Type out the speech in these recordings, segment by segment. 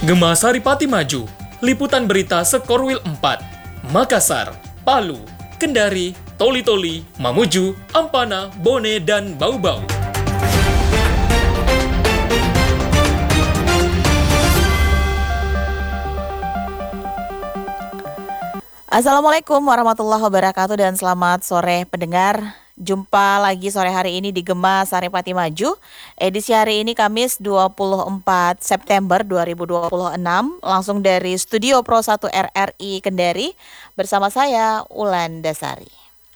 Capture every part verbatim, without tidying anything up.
Gema Saripati Maju, liputan berita Sekorwil empat, Makassar, Palu, Kendari, Toli-Toli, Mamuju, Ampana, Bone, dan Bau-Bau. Assalamualaikum warahmatullahi wabarakatuh dan selamat sore pendengar. Jumpa lagi sore hari ini di Gema Saripati Maju. Edisi hari ini Kamis dua puluh empat September dua ribu dua puluh enam, langsung dari Studio Pro satu R R I Kendari bersama saya Ulan Dasari.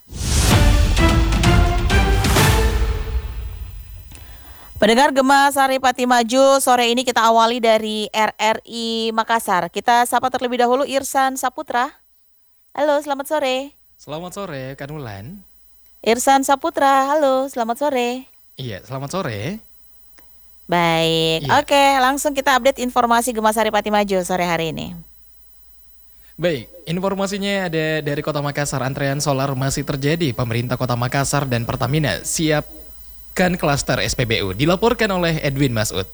Pendengar Gema Saripati Maju, sore ini kita awali dari R R I Makassar. Kita sapa terlebih dahulu Irsan Saputra. Halo, selamat sore. Selamat sore, Kan Ulan. Irsan Saputra, halo, selamat sore. Iya, selamat sore. Baik, Iya. Oke, langsung kita update informasi Gema Saripati Maju sore hari ini. Baik, informasinya ada dari Kota Makassar. Antrean solar masih terjadi. Pemerintah Kota Makassar dan Pertamina siapkan klaster S P B U. Dilaporkan oleh Edwin Masud.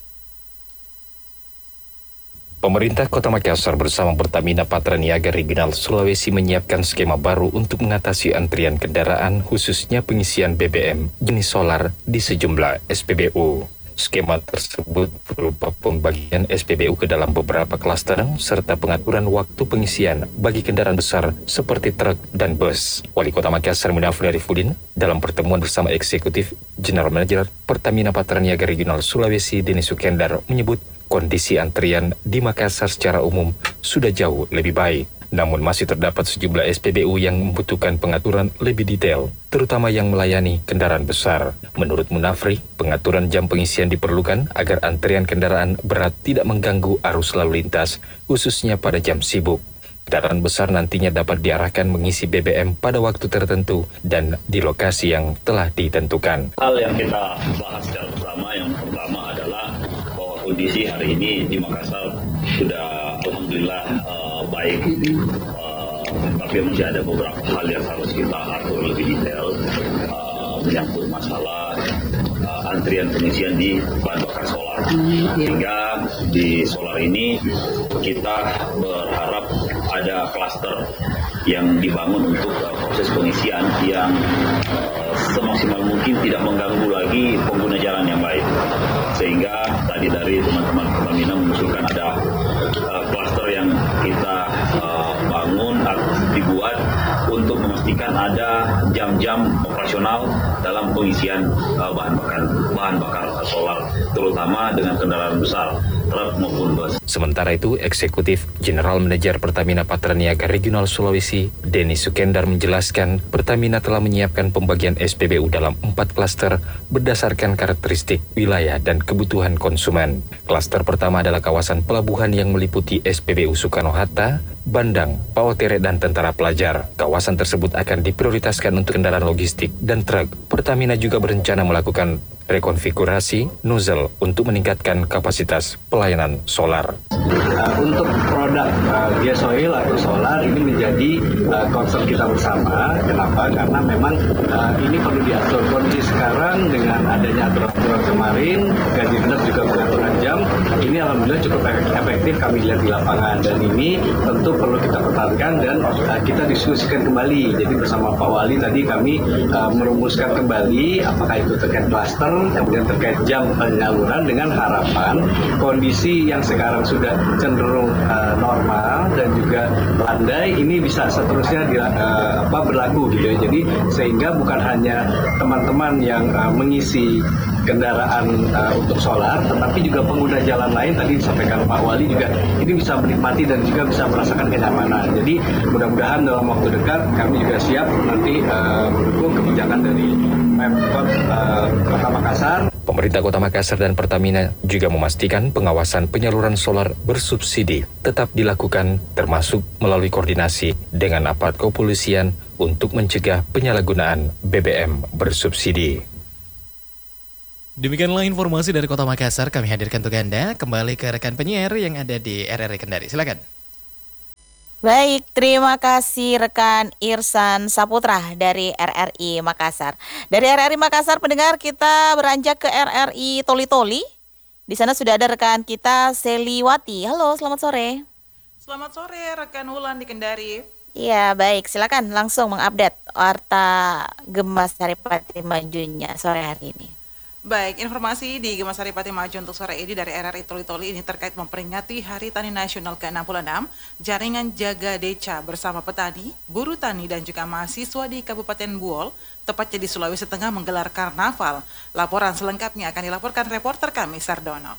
Pemerintah Kota Makassar bersama Pertamina Patraniaga Regional Sulawesi menyiapkan skema baru untuk mengatasi antrian kendaraan khususnya pengisian B B M jenis solar di sejumlah S P B U. Skema tersebut berupa pembagian S P B U ke dalam beberapa klaster serta pengaturan waktu pengisian bagi kendaraan besar seperti truk dan bus. Wali Kota Makassar Munafri Arifudin dalam pertemuan bersama Eksekutif General Manager Pertamina Patraniaga Regional Sulawesi Denny Sukendar menyebut kondisi antrian di Makassar secara umum sudah jauh lebih baik. Namun masih terdapat sejumlah S P B U yang membutuhkan pengaturan lebih detail, terutama yang melayani kendaraan besar. Menurut Munafri, pengaturan jam pengisian diperlukan agar antrian kendaraan berat tidak mengganggu arus lalu lintas, khususnya pada jam sibuk. Kendaraan besar nantinya dapat diarahkan mengisi B B M pada waktu tertentu dan di lokasi yang telah ditentukan. Hal yang kita bahas secara bersama, yang pertama adalah bahwa kondisi hari ini di Makassar sudah alhamdulillah uh, baik, uh, tapi masih ada beberapa hal yang harus kita atur lebih detail, uh, menyangkut masalah uh, antrian pengisian di bahan bakar solar. Sehingga di solar ini kita berharap ada klaster yang dibangun untuk uh, proses pengisian yang uh, semaksimal mungkin tidak mengganggu lagi pengguna jalan yang lain. Sehingga tadi dari teman-teman Pertamina mengusulkan ada uh, klaster yang kita uh, bangun atau dibuat untuk memastikan ada jam-jam operasional dalam pengisian uh, bahan bakar bahan bakar solar, terutama dengan kendaraan besar, truk maupun bus. Sementara itu, Eksekutif General Manager Pertamina Patraniaga Regional Sulawesi, Denny Sukendar menjelaskan Pertamina telah menyiapkan pembagian S P B U dalam empat klaster berdasarkan karakteristik wilayah dan kebutuhan konsumen. Klaster pertama adalah kawasan pelabuhan yang meliputi S P B U Soekarno-Hatta, Bandang, Paotere, dan Tentara Pelajar. Kawasan tersebut akan diprioritaskan untuk kendaraan logistik dan truk. Pertamina juga berencana melakukan rekonfigurasi nozzle untuk meningkatkan kapasitas pelayanan solar. Uh, untuk produk uh, gas oil atau solar ini menjadi uh, concern kita bersama. Kenapa? Karena memang uh, ini perlu diatur. Kondisi sekarang dengan adanya aturan-aturan kemarin, ganjil genap juga pengaturan jam, ini alhamdulillah cukup efektif kami lihat di lapangan, dan ini tentu perlu kita pertahankan dan uh, kita diskusikan kembali. Jadi bersama Pak Wali tadi kami uh, merumuskan kembali apakah itu terkait klaster, kemudian terkait jam penyaluran, dengan harapan kondisi yang sekarang sudah cenderung uh, normal dan juga landai ini bisa seterusnya di, uh, apa, berlaku gitu ya. Jadi sehingga bukan hanya teman-teman yang uh, mengisi kendaraan uh, untuk solar, tetapi juga pengguna jalan lain tadi disampaikan Pak Wali juga ini bisa menikmati dan juga bisa merasakan kenyamanan. Jadi mudah-mudahan dalam waktu dekat kami juga siap nanti uh, mendukung kebijakan dari Pemkot uh, Kota Makassar. Pemerintah Kota Makassar dan Pertamina juga memastikan pengawasan penyaluran solar bersubsidi tetap dilakukan, termasuk melalui koordinasi dengan aparat kepolisian untuk mencegah penyalahgunaan B B M bersubsidi. Demikianlah informasi dari Kota Makassar kami hadirkan untuk Anda. Kembali ke rekan penyiar yang ada di R R I Kendari. Silakan. Baik, terima kasih rekan Irsan Saputra dari R R I Makassar. Dari R R I Makassar, pendengar, kita beranjak ke R R I Toli-Toli. Di sana sudah ada rekan kita Seliwati. Halo, selamat sore. Selamat sore rekan Wulan di Kendari. Iya, baik. Silakan langsung mengupdate warta Gema Saripati Majunya sore hari ini. Baik, informasi di Gema Saripati Maju untuk sore ini dari R R I Toli-Toli ini terkait memperingati Hari Tani Nasional ke enam puluh enam, jaringan Jaga Deca bersama petani, buruh tani dan juga mahasiswa di Kabupaten Buol, tepatnya di Sulawesi Tengah menggelar karnaval. Laporan selengkapnya akan dilaporkan reporter kami Sardono.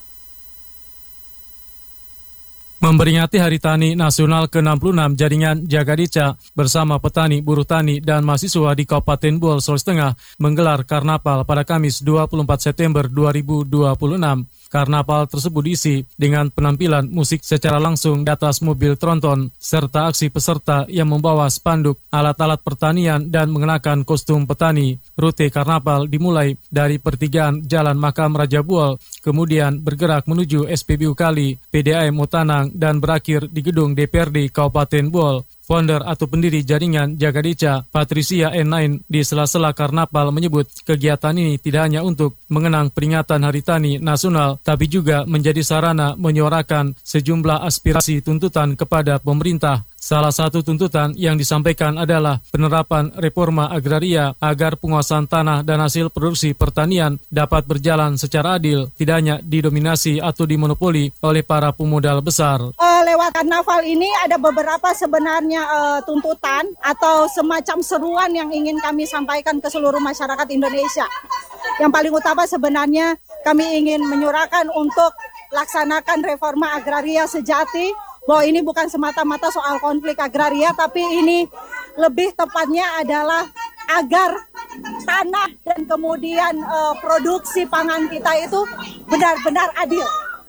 Memperingati Hari Tani Nasional ke enam puluh enam, jaringan Jaga Deca bersama petani, buruh tani, dan mahasiswa di Kabupaten Buol, Sulawesi Tengah menggelar karnaval pada Kamis dua puluh empat September dua ribu dua puluh enam. Karnaval tersebut diisi dengan penampilan musik secara langsung di atas mobil tronton, serta aksi peserta yang membawa spanduk, alat-alat pertanian, dan mengenakan kostum petani. Rute karnaval dimulai dari pertigaan Jalan Makam Raja Buol, kemudian bergerak menuju S P B U Kali, P D A M Otanang, dan berakhir di gedung D P R D Kabupaten Buol. Founder atau pendiri jaringan Jaga Deca, Patricia N sembilan, di sela-sela karnaval menyebut kegiatan ini tidak hanya untuk mengenang peringatan Hari Tani Nasional, tapi juga menjadi sarana menyuarakan sejumlah aspirasi tuntutan kepada pemerintah. Salah satu tuntutan yang disampaikan adalah penerapan reforma agraria agar penguasaan tanah dan hasil produksi pertanian dapat berjalan secara adil, tidak hanya didominasi atau dimonopoli oleh para pemodal besar. Uh, lewat karnaval ini ada beberapa sebenarnya uh, tuntutan atau semacam seruan yang ingin kami sampaikan ke seluruh masyarakat Indonesia. Yang paling utama sebenarnya kami ingin menyuarakan untuk laksanakan reforma agraria sejati, bahwa ini bukan semata-mata soal konflik agraria, tapi ini lebih tepatnya adalah agar tanah dan kemudian uh, produksi pangan kita itu benar-benar adil.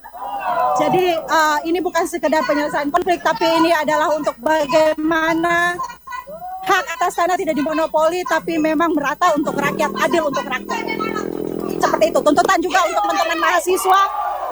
Jadi uh, ini bukan sekedar penyelesaian konflik, tapi ini adalah untuk bagaimana hak atas tanah tidak dimonopoli, tapi memang merata untuk rakyat, adil untuk rakyat. Seperti itu. Tuntutan juga untuk teman-teman mahasiswa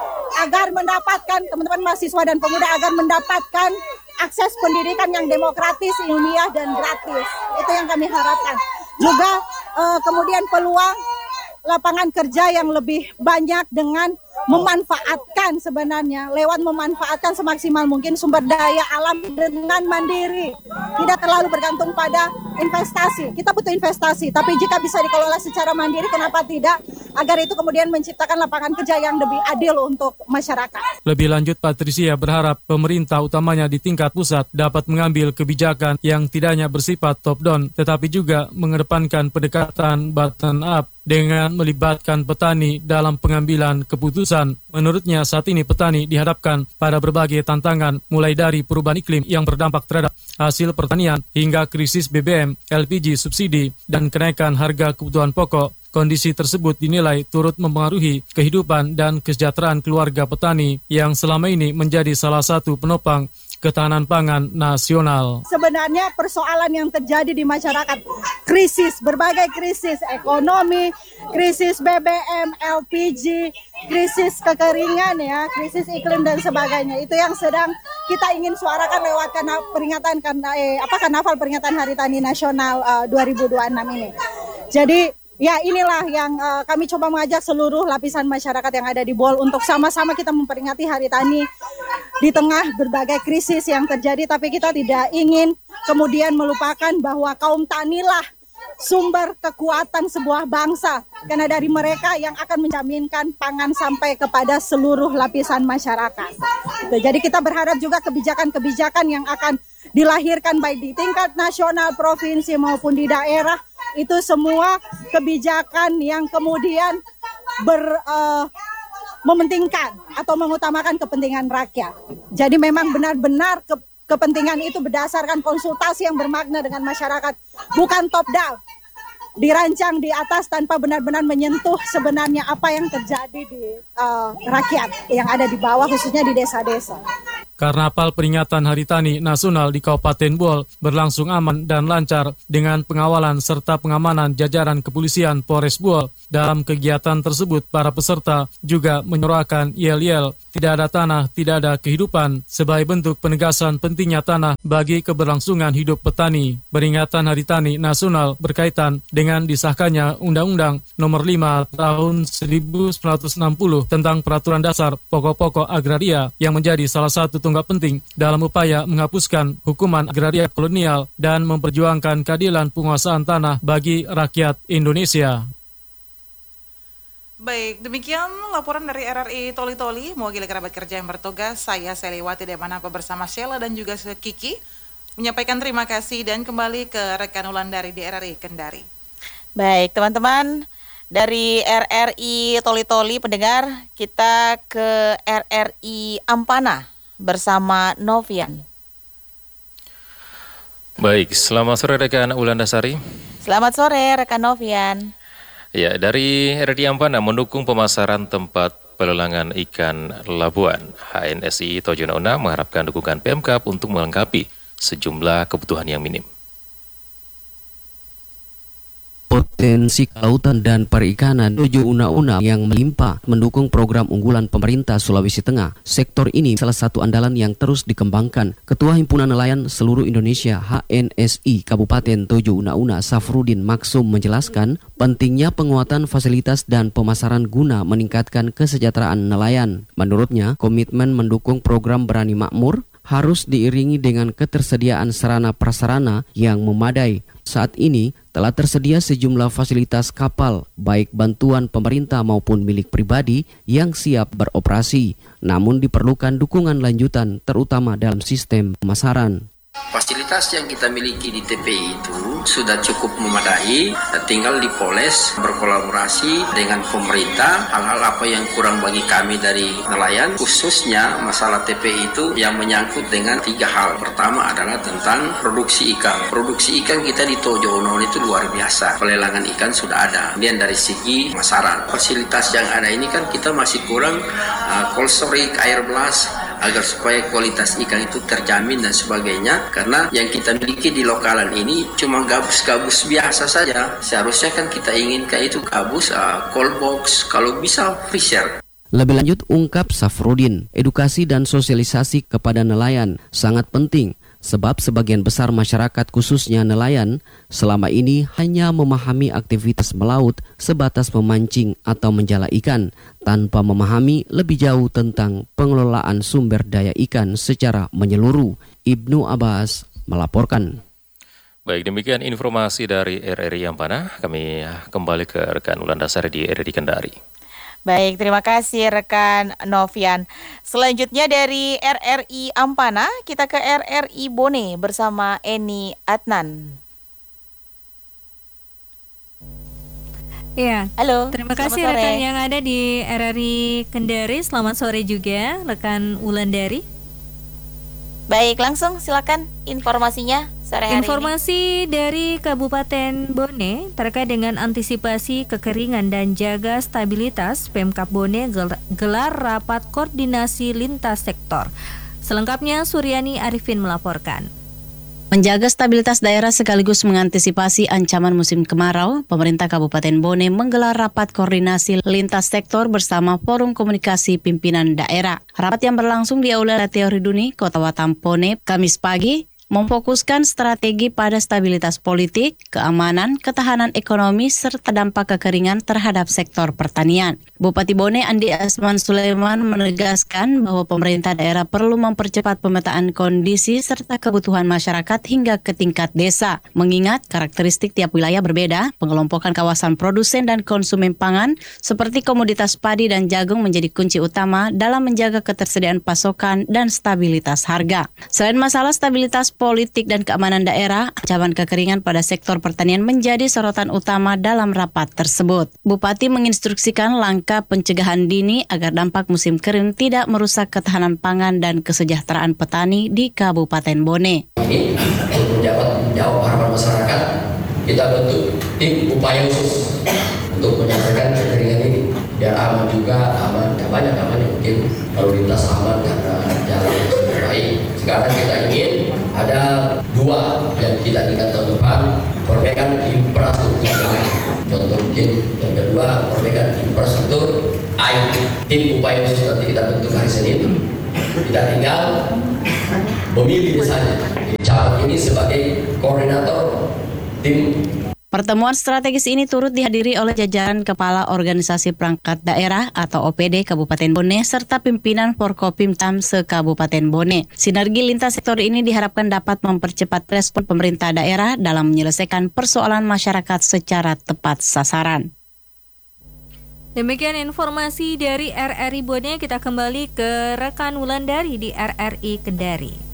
agar mendapatkan, teman-teman mahasiswa dan pemuda agar mendapatkan akses pendidikan yang demokratis, ilmiah, dan gratis. Itu yang kami harapkan. Juga uh, kemudian peluang lapangan kerja yang lebih banyak dengan memanfaatkan sebenarnya, lewat memanfaatkan semaksimal mungkin sumber daya alam dengan mandiri. Tidak terlalu bergantung pada investasi. Kita butuh investasi, tapi jika bisa dikelola secara mandiri, kenapa tidak? Agar itu kemudian menciptakan lapangan kerja yang lebih adil untuk masyarakat. Lebih lanjut, Patricia berharap pemerintah utamanya di tingkat pusat dapat mengambil kebijakan yang tidak hanya bersifat top-down, tetapi juga mengedepankan pendekatan bottom-up dengan melibatkan petani dalam pengambilan keputusan. Menurutnya saat ini petani dihadapkan pada berbagai tantangan, mulai dari perubahan iklim yang berdampak terhadap hasil pertanian hingga krisis B B M, L P G subsidi, dan kenaikan harga kebutuhan pokok. Kondisi tersebut dinilai turut mempengaruhi kehidupan dan kesejahteraan keluarga petani yang selama ini menjadi salah satu penopang ketahanan pangan nasional. Sebenarnya persoalan yang terjadi di masyarakat, krisis, berbagai krisis, ekonomi, krisis B B M, L P G, krisis kekeringan ya, krisis iklim dan sebagainya. Itu yang sedang kita ingin suarakan lewat karena peringatan karena eh, apa karnaval peringatan Hari Tani Nasional uh, dua ribu dua puluh enam ini. Jadi ya inilah yang uh, kami coba mengajak seluruh lapisan masyarakat yang ada di Buol untuk sama-sama kita memperingati Hari Tani di tengah berbagai krisis yang terjadi, tapi kita tidak ingin kemudian melupakan bahwa kaum tanilah sumber kekuatan sebuah bangsa, karena dari mereka yang akan menjaminkan pangan sampai kepada seluruh lapisan masyarakat. Jadi kita berharap juga kebijakan-kebijakan yang akan dilahirkan baik di tingkat nasional, provinsi maupun di daerah, itu semua kebijakan yang kemudian ber uh, mementingkan atau mengutamakan kepentingan rakyat. Jadi memang benar-benar ke, kepentingan itu berdasarkan konsultasi yang bermakna dengan masyarakat, bukan top down, dirancang di atas tanpa benar-benar menyentuh sebenarnya apa yang terjadi di uh, rakyat yang ada di bawah, khususnya di desa-desa. Karnaval peringatan Hari Tani Nasional di Kabupaten Buol berlangsung aman dan lancar dengan pengawalan serta pengamanan jajaran kepolisian Polres Buol. Dalam kegiatan tersebut, para peserta juga menyuarakan yel-yel, tidak ada tanah, tidak ada kehidupan, sebagai bentuk penegasan pentingnya tanah bagi keberlangsungan hidup petani. Peringatan Hari Tani Nasional berkaitan dengan disahkannya Undang-Undang Nomor lima Tahun seribu sembilan ratus enam puluh tentang Peraturan Dasar Pokok-Pokok Agraria yang menjadi salah satu tonggak penting dalam upaya menghapuskan hukuman agraria kolonial dan memperjuangkan keadilan penguasaan tanah bagi rakyat Indonesia. Baik, demikian laporan dari R R I Toli-Toli, mewakili kerabat kerja yang bertugas. Saya Seliwati Demanapa bersama Sheila dan juga Kiki menyampaikan terima kasih dan kembali ke rekan Wulandari di R R I Kendari. Baik, teman-teman dari R R I Toli-Toli pendengar, kita ke R R I Ampana bersama Novian. Baik, selamat sore rekan Wulandasari. Selamat sore rekan Novian. Ya, dari R R I Ampana mendukung pemasaran tempat pelelangan ikan Labuan. H N S I Tojo Una Una mengharapkan dukungan Pemkab untuk melengkapi sejumlah kebutuhan yang minim. Potensi kelautan dan perikanan Tojo Una Una yang melimpah mendukung program unggulan pemerintah Sulawesi Tengah. Sektor ini salah satu andalan yang terus dikembangkan. Ketua Himpunan Nelayan Seluruh Indonesia H N S I Kabupaten Tojo Una Una Safrudin Maksum menjelaskan pentingnya penguatan fasilitas dan pemasaran guna meningkatkan kesejahteraan nelayan. Menurutnya, komitmen mendukung program Berani Makmur harus diiringi dengan ketersediaan sarana prasarana yang memadai. Saat ini telah tersedia sejumlah fasilitas kapal, baik bantuan pemerintah maupun milik pribadi yang siap beroperasi. Namun diperlukan dukungan lanjutan terutama dalam sistem pemasaran. Fasilitas yang kita miliki di T P I itu sudah cukup memadai, tinggal dipoles, berkolaborasi dengan pemerintah. Hal-hal apa yang kurang bagi kami dari nelayan, khususnya masalah T P I itu yang menyangkut dengan tiga hal. Pertama adalah tentang produksi ikan. Produksi ikan kita di Tojo Una Una itu luar biasa. Pelelangan ikan sudah ada. Kemudian dari segi pemasaran, fasilitas yang ada ini kan kita masih kurang uh, cold storage, air blast, agar supaya kualitas ikan itu terjamin dan sebagainya. Karena yang kita miliki di lokalan ini cuma gabus-gabus biasa saja. Seharusnya kan kita inginkan itu gabus, uh, cold box, kalau bisa freezer. Lebih lanjut ungkap Safrudin, edukasi dan sosialisasi kepada nelayan sangat penting. Sebab sebagian besar masyarakat khususnya nelayan selama ini hanya memahami aktivitas melaut sebatas memancing atau menjala ikan tanpa memahami lebih jauh tentang pengelolaan sumber daya ikan secara menyeluruh. Ibnu Abbas melaporkan. Baik, demikian informasi dari R R I Ampana. Kami kembali ke rekan Wulandasari di R R I Kendari. Baik, terima kasih rekan Novian. Selanjutnya dari R R I Ampana, kita ke R R I Bone bersama Eni Adnan. Ya, halo. Terima kasih rekan yang ada di R R I Kendari. Selamat sore juga rekan Wulandari. Baik, langsung silakan informasinya sore hari Informasi ini dari Kabupaten Bone terkait dengan antisipasi kekeringan dan jaga stabilitas. Pemkab Bone gelar rapat koordinasi lintas sektor. Selengkapnya Suryani Arifin melaporkan. Menjaga stabilitas daerah sekaligus mengantisipasi ancaman musim kemarau, pemerintah Kabupaten Bone menggelar rapat koordinasi lintas sektor bersama Forum Komunikasi Pimpinan Daerah. Rapat yang berlangsung di Aula Teori Duni, Kota Batam, Bone, Kamis pagi, memfokuskan strategi pada stabilitas politik, keamanan, ketahanan ekonomi, serta dampak kekeringan terhadap sektor pertanian. Bupati Bone Andi Asman Sulaiman menegaskan bahwa pemerintah daerah perlu mempercepat pemetaan kondisi serta kebutuhan masyarakat hingga ke tingkat desa. Mengingat karakteristik tiap wilayah berbeda, pengelompokan kawasan produsen dan konsumen pangan seperti komoditas padi dan jagung menjadi kunci utama dalam menjaga ketersediaan pasokan dan stabilitas harga. Selain masalah stabilitas politik dan keamanan daerah, ancaman kekeringan pada sektor pertanian menjadi sorotan utama dalam rapat tersebut. Bupati menginstruksikan langkah pencegahan dini agar dampak musim kering tidak merusak ketahanan pangan dan kesejahteraan petani di Kabupaten Bone. Ini untuk dapat menjawab harapan masyarakat, kita bentuk tim upaya khusus untuk menyelesaikan kekeringan ini biar aman juga, aman, gak banyak aman yang mungkin lalu lintas aman karena jalan naik. Sekarang kita ingin ada dua yang kita tingkat tahun depan, perbaikan infrastruktur lain. Contoh mungkin yang kedua, perbaikan infrastruktur air. Tim upaya khusus nanti kita bentuk hari Senin. Kita tinggal memilih saja. Camat ini sebagai koordinator tim. Pertemuan strategis ini turut dihadiri oleh jajaran Kepala Organisasi Perangkat Daerah atau O P D Kabupaten Bone serta pimpinan Forkopimtam se-Kabupaten Bone. Sinergi lintas sektor ini diharapkan dapat mempercepat respon pemerintah daerah dalam menyelesaikan persoalan masyarakat secara tepat sasaran. Demikian informasi dari R R I Bone, kita kembali ke rekan Wulandari di R R I Kendari.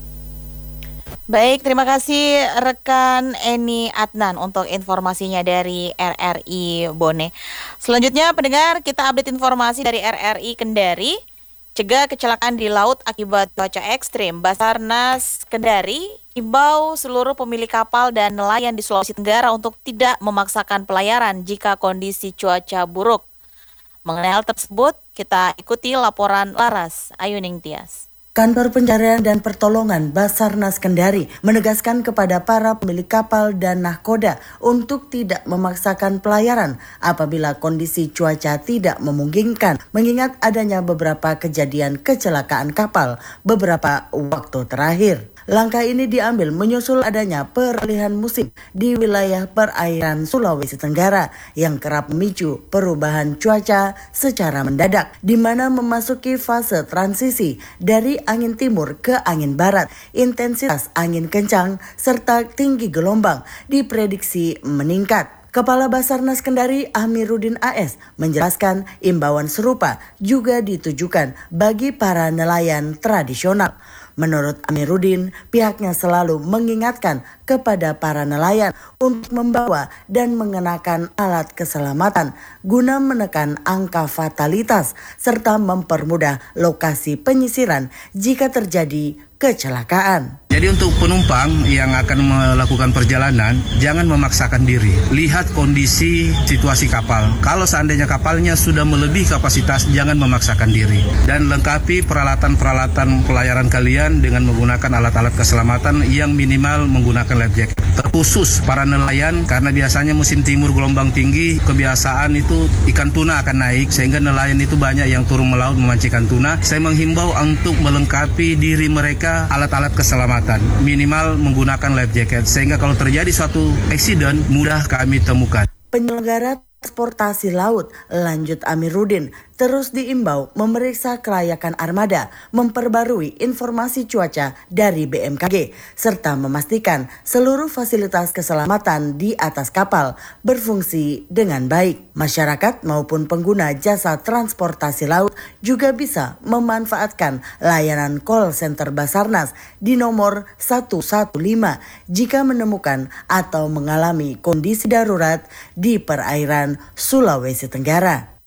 Baik, terima kasih rekan Eni Adnan untuk informasinya dari R R I Bone. Selanjutnya pendengar, kita update informasi dari R R I Kendari. Cegah kecelakaan di laut akibat cuaca ekstrim. Basarnas Kendari himbau seluruh pemilik kapal dan nelayan di Sulawesi Tenggara untuk tidak memaksakan pelayaran jika kondisi cuaca buruk. Mengenai hal tersebut, kita ikuti laporan Laras Ayuning Tias. Kantor Pencarian dan Pertolongan Basarnas Kendari menegaskan kepada para pemilik kapal dan nahkoda untuk tidak memaksakan pelayaran apabila kondisi cuaca tidak memungkinkan, mengingat adanya beberapa kejadian kecelakaan kapal beberapa waktu terakhir. Langkah ini diambil menyusul adanya peralihan musim di wilayah perairan Sulawesi Tenggara yang kerap memicu perubahan cuaca secara mendadak, di mana memasuki fase transisi dari angin timur ke angin barat. Intensitas angin kencang serta tinggi gelombang diprediksi meningkat. Kepala Basarnas Kendari Amiruddin A S menjelaskan imbauan serupa juga ditujukan bagi para nelayan tradisional. Menurut Amiruddin, pihaknya selalu mengingatkan kepada para nelayan untuk membawa dan mengenakan alat keselamatan guna menekan angka fatalitas serta mempermudah lokasi penyisiran jika terjadi kecelakaan. Jadi untuk penumpang yang akan melakukan perjalanan, jangan memaksakan diri. Lihat kondisi situasi kapal. Kalau seandainya kapalnya sudah melebihi kapasitas, jangan memaksakan diri. Dan lengkapi peralatan-peralatan pelayaran kalian dengan menggunakan alat-alat keselamatan yang minimal menggunakan life jacket. Terkhusus para nelayan, karena biasanya musim timur gelombang tinggi, kebiasaan itu ikan tuna akan naik, sehingga nelayan itu banyak yang turun melaut memancing tuna. Saya menghimbau untuk melengkapi diri mereka alat-alat keselamatan, minimal menggunakan life jacket, sehingga kalau terjadi suatu eksiden mudah kami temukan. Penyelenggara transportasi laut, lanjut Amiruddin, terus diimbau memeriksa kelayakan armada, memperbarui informasi cuaca dari B M K G, serta memastikan seluruh fasilitas keselamatan di atas kapal berfungsi dengan baik. Masyarakat maupun pengguna jasa transportasi laut juga bisa memanfaatkan layanan call center Basarnas di nomor satu satu lima jika menemukan atau mengalami kondisi darurat di perairan Sulawesi Tenggara.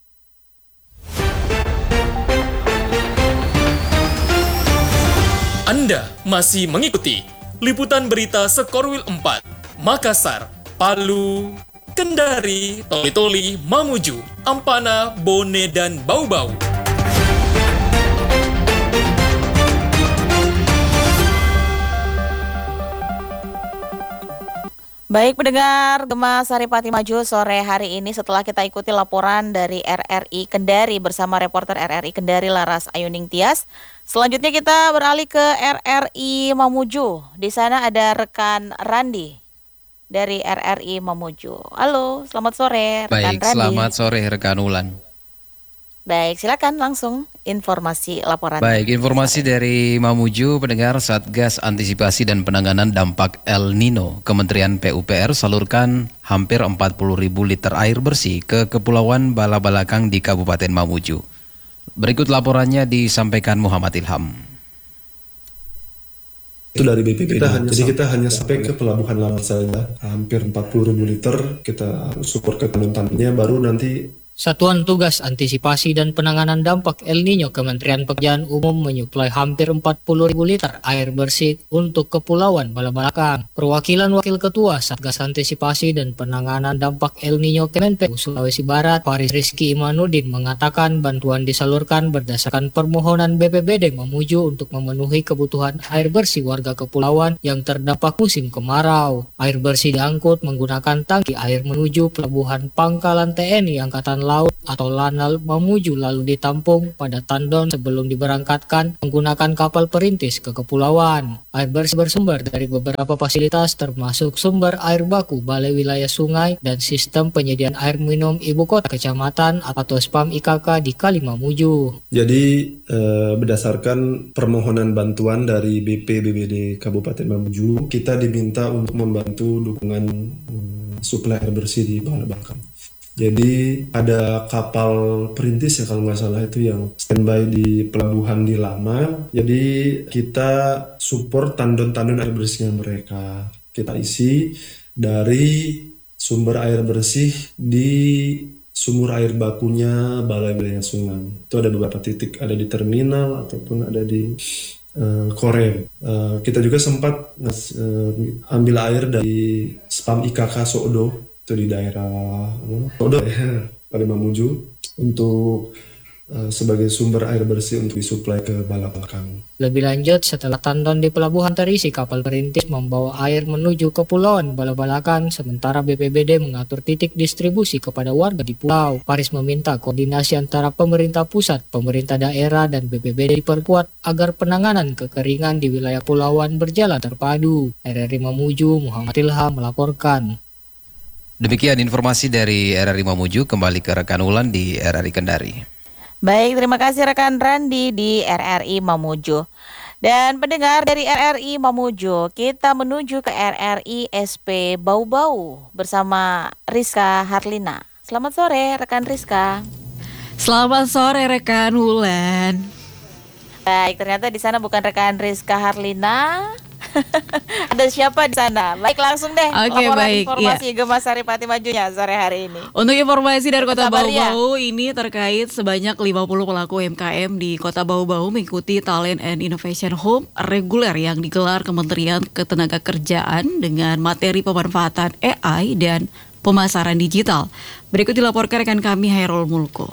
Anda masih mengikuti liputan berita Sekorwil empat, Makassar, Palu, Kendari, Toli-Toli, Mamuju, Ampana, Bone, dan Bau-Bau. Baik pendengar Gema Saripati Maju sore hari ini, setelah kita ikuti laporan dari R R I Kendari bersama reporter R R I Kendari Laras Ayuning Tias. Selanjutnya kita beralih ke R R I Mamuju. Di sana ada rekan Randi dari R R I Mamuju. Halo, selamat sore rekan Baik, Randi. selamat sore rekan Ulan. Baik, silakan langsung informasi laporan. Baik, informasi dari Mamuju, pendengar. Satgas Antisipasi dan Penanganan Dampak El Nino Kementerian P U P R salurkan hampir empat puluh ribu liter air bersih ke Kepulauan Bala-Balakang di Kabupaten Mamuju. Berikut laporannya disampaikan Muhammad Ilham. Itu dari B P B D. Kita hanya, jadi kita hanya sampai ke Pelabuhan Laut saja, hampir empat puluh ribu liter kita support ke Tanuntannya, baru nanti Satuan Tugas Antisipasi dan Penanganan Dampak El Nino Kementerian Pekerjaan Umum menyuplai hampir empat puluh ribu liter air bersih untuk Kepulauan Balabalakang. Perwakilan Wakil Ketua Satgas Antisipasi dan Penanganan Dampak El Nino Kemenpeu Sulawesi Barat, Faris Rizky Imanuddin, mengatakan bantuan disalurkan berdasarkan permohonan B P B D Mamuju untuk memenuhi kebutuhan air bersih warga Kepulauan yang terdampak musim kemarau. Air bersih diangkut menggunakan tangki air menuju Pelabuhan Pangkalan T N I Angkatan Laut atau Lanal Mamuju, lalu ditampung pada tandon sebelum diberangkatkan menggunakan kapal perintis ke Kepulauan. Air bersih bersumber dari beberapa fasilitas termasuk sumber air baku Balai Wilayah Sungai dan sistem penyediaan air minum Ibu Kota Kecamatan atau S P A M I K K di Kali Mamuju. Jadi eh, berdasarkan permohonan bantuan dari B P B B D Kabupaten Mamuju, kita diminta untuk membantu dukungan eh, suplai air bersih di Balabalakang. Jadi ada kapal perintis ya kalau nggak salah itu yang standby di pelabuhan di Lama. Jadi kita support tandon-tandon air bersihnya mereka. Kita isi dari sumber air bersih di sumur air bakunya Balai Wilayah Sungai. Itu ada beberapa titik, ada di terminal ataupun ada di uh, Korem. Uh, kita juga sempat uh, ambil air dari S P A M I K K Sokdo, itu di daerah Sokdo ya, Kali Mamuju, untuk uh, sebagai sumber air bersih untuk disuplai ke Balabalakang. Lebih lanjut, setelah tandon di pelabuhan terisi, kapal perintis membawa air menuju Kepulauan Balabalakang, sementara B P B D mengatur titik distribusi kepada warga di pulau. Faris meminta koordinasi antara pemerintah pusat, pemerintah daerah, dan B P B D diperkuat agar penanganan kekeringan di wilayah Pulauan berjalan terpadu. R R I Mamuju, Muhammad Ilham melaporkan. Demikian informasi dari R R I Mamuju, kembali ke rekan Ulan di R R I Kendari. Baik, terima kasih rekan Randi di R R I Mamuju. Dan pendengar dari R R I Mamuju, kita menuju ke R R I S P Bau-Bau bersama Rizka Harlina. Selamat sore rekan Rizka. Selamat sore rekan Ulan. Baik, ternyata di sana bukan rekan Rizka Harlina. Ada siapa di sana? Baik, langsung deh Oke, laporan baik, informasi iya. Gema Saripati Majunya sore hari ini. Untuk informasi dari Kota Kabarnya. Bau-Bau ini terkait sebanyak lima puluh pelaku U M K M di Kota Bau-Bau mengikuti Talent and Innovation Hub reguler yang digelar Kementerian Ketenagakerjaan dengan materi pemanfaatan A I dan pemasaran digital. Berikut dilaporkan rekan kami Hairul Mulko.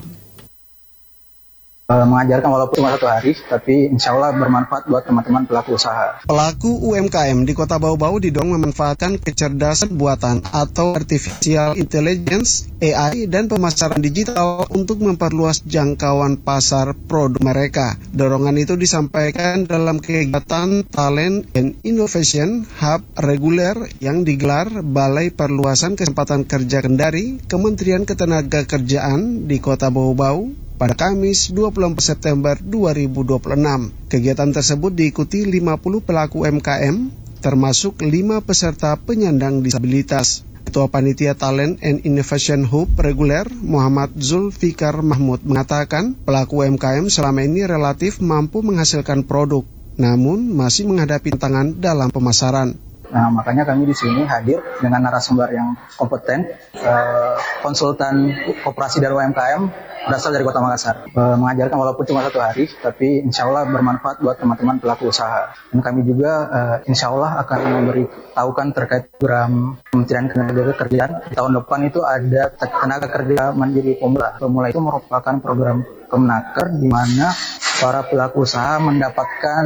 Mengajarkan walaupun cuma satu hari, tapi insya Allah bermanfaat buat teman-teman pelaku usaha. Pelaku U M K M di Kota Bau-Bau didorong memanfaatkan kecerdasan buatan atau artificial intelligence, A I, dan pemasaran digital untuk memperluas jangkauan pasar produk mereka. Dorongan itu disampaikan dalam kegiatan Talent and Innovation Hub reguler yang digelar Balai Perluasan Kesempatan Kerja Kendari, Kementerian Ketenagakerjaan di Kota Bau-Bau pada Kamis dua puluh empat September dua ribu dua puluh enam. Kegiatan tersebut diikuti lima puluh pelaku U M K M, termasuk lima peserta penyandang disabilitas. Ketua Panitia Talent and Innovation Hub reguler Muhammad Zulfikar Mahmud mengatakan pelaku U M K M selama ini relatif mampu menghasilkan produk, namun masih menghadapi tantangan dalam pemasaran. Nah, makanya kami di sini hadir dengan narasumber yang kompeten, eh, konsultan koperasi dan U M K M berasal dari Kota Makassar. Eh, mengajarkan walaupun cuma satu hari, tapi insya Allah bermanfaat buat teman-teman pelaku usaha. Dan kami juga eh, insya Allah akan memberitahukan terkait program Kementerian Ketenagakerjaan. Di tahun depan itu ada tenaga kerja mandiri pemula. Pemula itu merupakan program Kemenaker di mana para pelaku usaha mendapatkan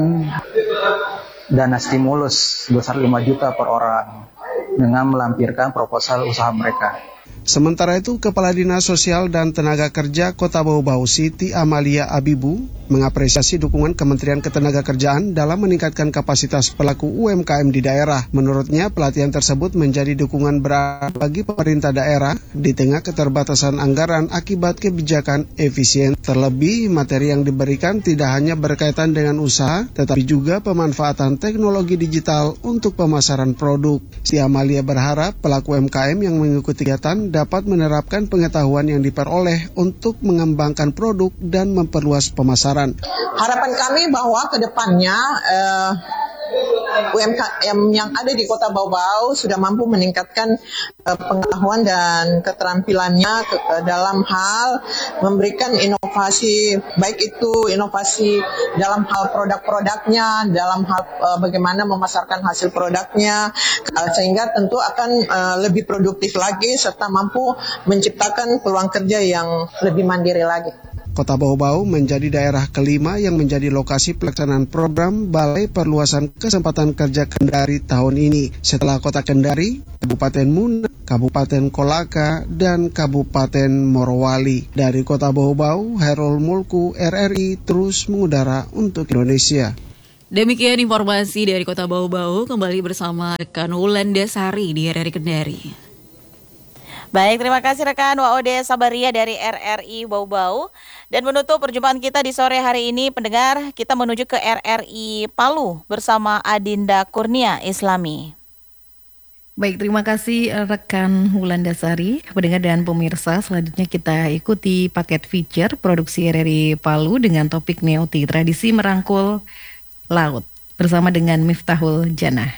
dana stimulus sebesar lima juta per orang dengan melampirkan proposal usaha mereka. Sementara itu, Kepala Dinas Sosial dan Tenaga Kerja Kota Bau-Bau Siti Amalia Abibu mengapresiasi dukungan Kementerian Ketenagakerjaan dalam meningkatkan kapasitas pelaku U M K M di daerah. Menurutnya, pelatihan tersebut menjadi dukungan berarti bagi pemerintah daerah di tengah keterbatasan anggaran akibat kebijakan efisien. Terlebih, materi yang diberikan tidak hanya berkaitan dengan usaha, tetapi juga pemanfaatan teknologi digital untuk pemasaran produk. Siti Amalia berharap pelaku U M K M yang mengikuti kegiatan dapat menerapkan pengetahuan yang diperoleh untuk mengembangkan produk dan memperluas pemasaran. Harapan kami bahwa ke depannya eh, U M K M yang ada di Kota Bau-Bau sudah mampu meningkatkan uh, pengetahuan dan keterampilannya ke, uh, dalam hal memberikan inovasi, baik itu inovasi dalam hal produk-produknya, dalam hal uh, bagaimana memasarkan hasil produknya, uh, sehingga tentu akan uh, lebih produktif lagi serta mampu menciptakan peluang kerja yang lebih mandiri lagi. Kota Bau-Bau menjadi daerah kelima yang menjadi lokasi pelaksanaan program Balai Perluasan Kesempatan Kerja Kendari tahun ini setelah Kota Kendari, Kabupaten Muna, Kabupaten Kolaka, dan Kabupaten Morowali. Dari Kota Bau-Bau, Herul Mulku, R R I terus mengudara untuk Indonesia. Demikian informasi dari Kota Bau-Bau, kembali bersama rekan Wulandasari di R R I Kendari. Baik, terima kasih rekan Waode Sabaria dari R R I Bau-Bau. Dan menutup perjumpaan kita di sore hari ini, pendengar, kita menuju ke R R I Palu bersama Adinda Kurnia Islami. Baik, terima kasih rekan Wulandasari, pendengar dan pemirsa. Selanjutnya kita ikuti paket feature produksi R R I Palu dengan topik Neoti, tradisi merangkul laut, bersama dengan Miftahul Janah.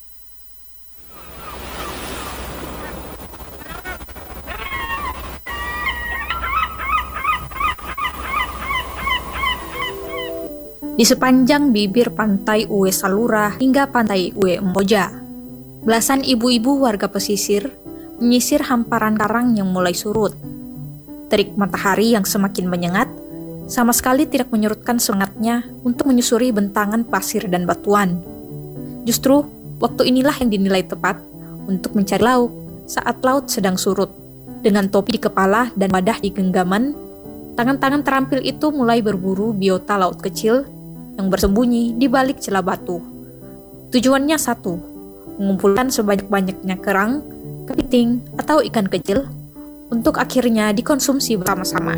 Di sepanjang bibir pantai Uwe Salura hingga pantai Uwe Empoja, belasan ibu-ibu warga pesisir menyisir hamparan karang yang mulai surut. Terik matahari yang semakin menyengat sama sekali tidak menyurutkan semangatnya untuk menyusuri bentangan pasir dan batuan. Justru, waktu inilah yang dinilai tepat untuk mencari lauk saat laut sedang surut. Dengan topi di kepala dan wadah di genggaman, tangan-tangan terampil itu mulai berburu biota laut kecil yang bersembunyi di balik celah batu. Tujuannya satu, mengumpulkan sebanyak-banyaknya kerang, kepiting, atau ikan kecil untuk akhirnya dikonsumsi bersama-sama.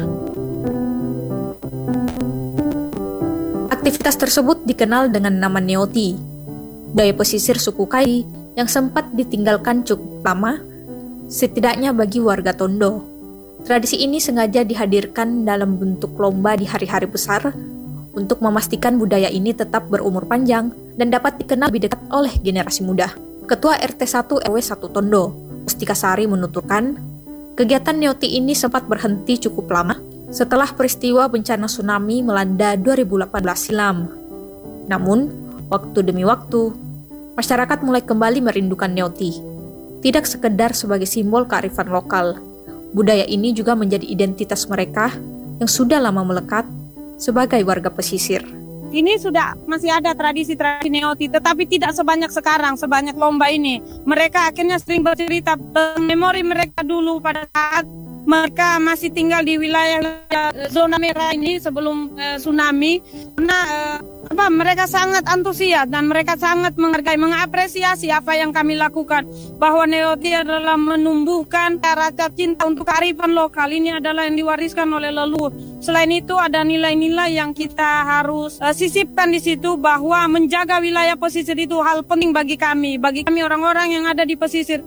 Aktivitas tersebut dikenal dengan nama Neoti, budaya pesisir suku Kai yang sempat ditinggalkan cukup lama, setidaknya bagi warga Tondo. Tradisi ini sengaja dihadirkan dalam bentuk lomba di hari-hari besar untuk memastikan budaya ini tetap berumur panjang dan dapat dikenal lebih dekat oleh generasi muda. Ketua R T satu R W satu Tondo, Mustika Sari menuturkan, kegiatan Neoti ini sempat berhenti cukup lama setelah peristiwa bencana tsunami melanda dua ribu delapan belas silam. Namun, waktu demi waktu, masyarakat mulai kembali merindukan Neoti. Tidak sekedar sebagai simbol kearifan lokal, budaya ini juga menjadi identitas mereka yang sudah lama melekat sebagai warga pesisir. Ini sudah masih ada tradisi-tradisi Neoti, tetapi tidak sebanyak sekarang, sebanyak lomba ini. Mereka akhirnya sering bercerita memori mereka dulu pada saat mereka masih tinggal di wilayah zona merah ini sebelum uh, tsunami. Karena uh, apa, mereka sangat antusias dan mereka sangat menghargai, mengapresiasi apa yang kami lakukan. Bahwa Neoti adalah menumbuhkan rasa cinta untuk kearifan lokal. Ini adalah yang diwariskan oleh leluhur. Selain itu ada nilai-nilai yang kita harus uh, sisipkan di situ, bahwa menjaga wilayah pesisir itu hal penting bagi kami, bagi kami orang-orang yang ada di pesisir.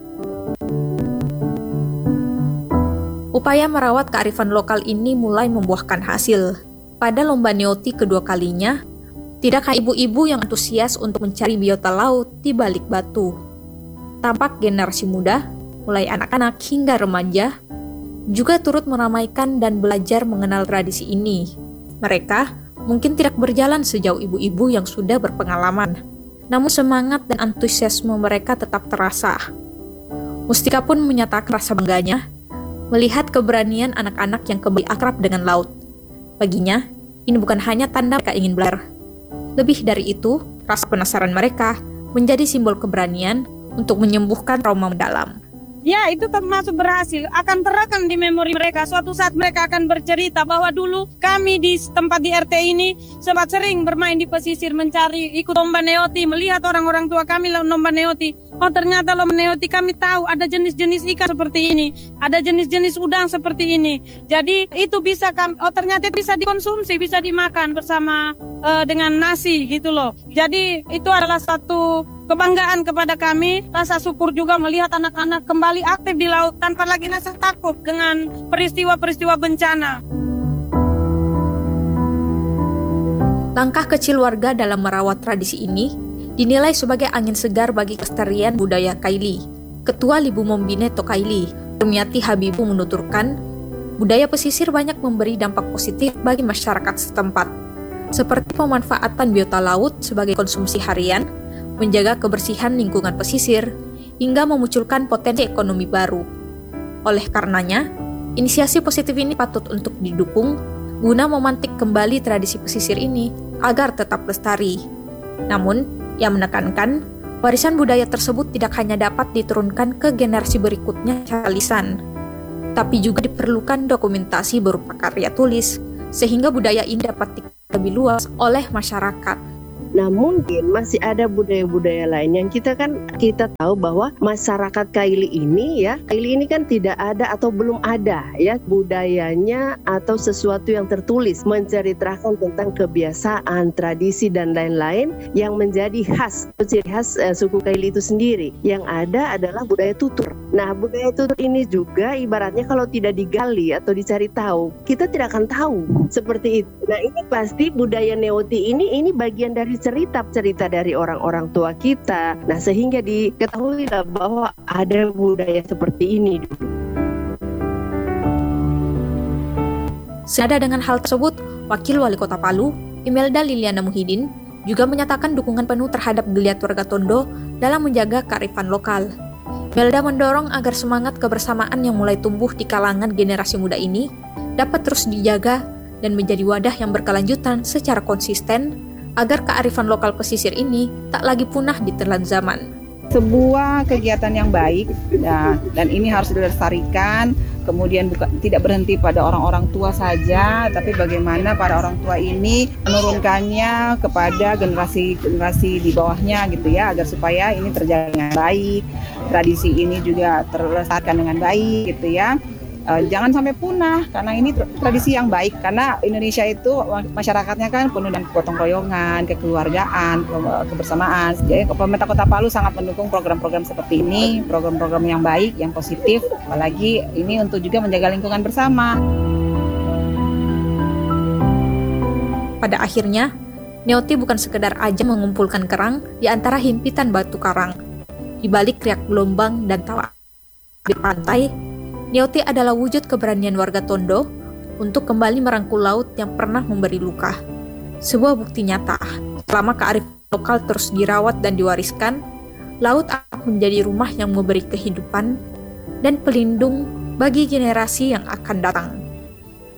Upaya merawat kearifan lokal ini mulai membuahkan hasil. Pada lomba Neoti kedua kalinya, tidak hanya ibu-ibu yang antusias untuk mencari biota laut di balik batu. Tampak generasi muda, mulai anak-anak hingga remaja, juga turut meramaikan dan belajar mengenal tradisi ini. Mereka mungkin tidak berjalan sejauh ibu-ibu yang sudah berpengalaman, namun semangat dan antusiasme mereka tetap terasa. Mustika pun menyatakan rasa bangganya melihat keberanian anak-anak yang kembali akrab dengan laut. Baginya, ini bukan hanya tanda mereka ingin belajar. Lebih dari itu, rasa penasaran mereka menjadi simbol keberanian untuk menyembuhkan trauma mendalam. Ya, itu termasuk berhasil. Akan terekam di memori mereka. Suatu saat mereka akan bercerita bahwa dulu kami di tempat di R T ini sempat sering bermain di pesisir, mencari ikut lomba Neoti, melihat orang-orang tua kami lomba Neoti. Oh, ternyata lomba Neoti kami tahu ada jenis-jenis ikan seperti ini, ada jenis-jenis udang seperti ini. Jadi itu bisa kan, oh ternyata bisa dikonsumsi, bisa dimakan bersama uh, dengan nasi gitu loh. Jadi itu adalah satu kebanggaan kepada kami, rasa syukur juga melihat anak-anak kembali aktif di laut tanpa lagi rasa takut dengan peristiwa-peristiwa bencana. Langkah kecil warga dalam merawat tradisi ini dinilai sebagai angin segar bagi kelestarian budaya Kaili. Ketua Libu Mombine Tokaili, Rumiati Habibu menuturkan, budaya pesisir banyak memberi dampak positif bagi masyarakat setempat, seperti pemanfaatan biota laut sebagai konsumsi harian, menjaga kebersihan lingkungan pesisir, hingga memunculkan potensi ekonomi baru. Oleh karenanya, inisiasi positif ini patut untuk didukung guna memantik kembali tradisi pesisir ini agar tetap lestari. Namun, ia menekankan, warisan budaya tersebut tidak hanya dapat diturunkan ke generasi berikutnya secara lisan, tapi juga diperlukan dokumentasi berupa karya tulis, sehingga budaya ini dapat dikenal lebih luas oleh masyarakat. Nah, mungkin masih ada budaya-budaya lain yang kita kan kita tahu bahwa masyarakat Kaili ini ya, Kaili ini kan tidak ada atau belum ada ya budayanya atau sesuatu yang tertulis menceritakan tentang kebiasaan, tradisi dan lain-lain yang menjadi khas, ciri khas eh, suku Kaili itu sendiri. Yang ada adalah budaya tutur. Nah, budaya tutur ini juga ibaratnya kalau tidak digali atau dicari tahu, kita tidak akan tahu seperti itu. Nah, ini pasti budaya Neoti ini ini bagian dari cerita-cerita dari orang-orang tua kita. Nah, sehingga diketahui lah bahwa ada budaya seperti ini dulu. Senada dengan hal tersebut, Wakil Wali Kota Palu, Imelda Liliana Muhyiddin, juga menyatakan dukungan penuh terhadap geliat warga Tondo dalam menjaga kearifan lokal. Imelda mendorong agar semangat kebersamaan yang mulai tumbuh di kalangan generasi muda ini dapat terus dijaga dan menjadi wadah yang berkelanjutan secara konsisten agar kearifan lokal pesisir ini tak lagi punah ditelan zaman. Sebuah kegiatan yang baik, nah, dan ini harus dilestarikan, kemudian buka, tidak berhenti pada orang-orang tua saja, tapi bagaimana para orang tua ini menurunkannya kepada generasi-generasi di bawahnya gitu ya, agar supaya ini terjaga dengan baik, tradisi ini juga terlestarikan dengan baik gitu ya. Uh, jangan sampai punah karena ini tradisi yang baik, karena Indonesia itu masyarakatnya kan penuh dengan gotong royongan, kekeluargaan, kebersamaan. Jadi pemerintah Kota Palu sangat mendukung program-program seperti ini, program-program yang baik, yang positif, apalagi ini untuk juga menjaga lingkungan bersama. Pada akhirnya, Neoti bukan sekedar aja mengumpulkan kerang di antara himpitan batu karang. Di balik riak gelombang dan tawa di pantai, Neoti adalah wujud keberanian warga Tondo untuk kembali merangkul laut yang pernah memberi luka. Sebuah bukti nyata, selama kearifan lokal terus dirawat dan diwariskan, laut akan menjadi rumah yang memberi kehidupan dan pelindung bagi generasi yang akan datang.